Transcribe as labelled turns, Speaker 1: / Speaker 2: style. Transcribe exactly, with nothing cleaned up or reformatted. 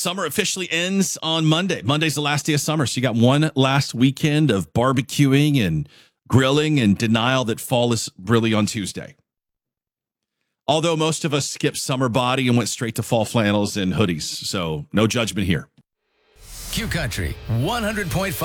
Speaker 1: Summer officially ends on Monday. Monday's the last day of summer. So you got one last weekend of barbecuing and grilling and denial that fall is really on Tuesday. Although most of us skipped summer body and went straight to fall flannels and hoodies. So no judgment here.
Speaker 2: Q Country one hundred point five.